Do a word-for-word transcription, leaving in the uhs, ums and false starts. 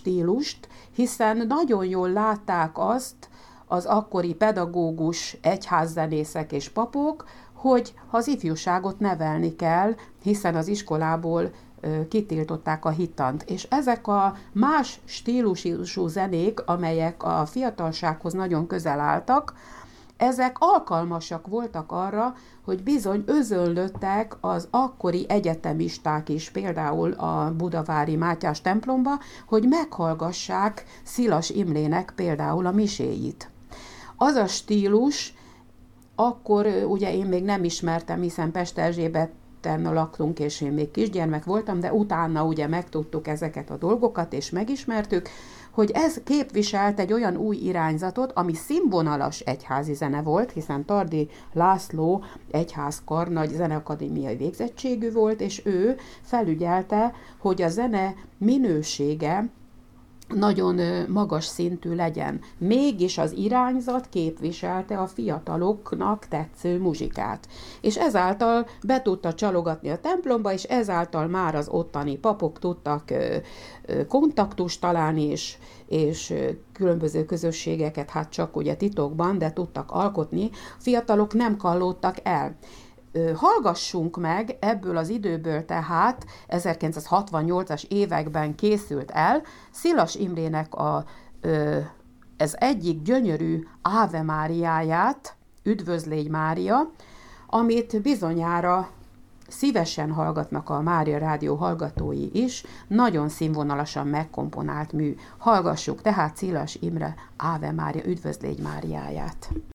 stílust, hiszen nagyon jól látták azt az akkori pedagógus, egyházzenészek és papok, hogy az ifjúságot nevelni kell, hiszen az iskolából kitiltották a hittant. És ezek a más stílusú zenék, amelyek a fiatalsághoz nagyon közel álltak, ezek alkalmasak voltak arra, hogy bizony özönlöttek az akkori egyetemisták is, például a budavári Mátyás templomba, hogy meghallgassák Szilas Imrének például a miséit. Az a stílus, akkor ugye én még nem ismertem, hiszen Pesterzsébeten laktunk, és én még kisgyermek voltam, de utána ugye megtudtuk ezeket a dolgokat, és megismertük, hogy ez képviselt egy olyan új irányzatot, ami színvonalas egyházi zene volt, hiszen Tardy László egyházkar nagy zeneakadémiai végzettségű volt, és ő felügyelte, hogy a zene minősége nagyon magas szintű legyen. Mégis az irányzat képviselte a fiataloknak tetsző muzsikát. És ezáltal be tudta csalogatni a templomba, és ezáltal már az ottani papok tudtak kontaktust találni, és, és különböző közösségeket, hát csak ugye titokban, de tudtak alkotni. Fiatalok nem kallódtak el. Hallgassunk meg ebből az időből, tehát ezerkilencszázhatvannyolcas években készült el Szilas Imrének a, ez egyik gyönyörű Áve Máriáját, Üdvözlégy Mária, amit bizonyára szívesen hallgatnak a Mária Rádió hallgatói is, nagyon színvonalasan megkomponált mű. Hallgassuk tehát Szilas Imre Áve Mária, Üdvözlégy Máriáját.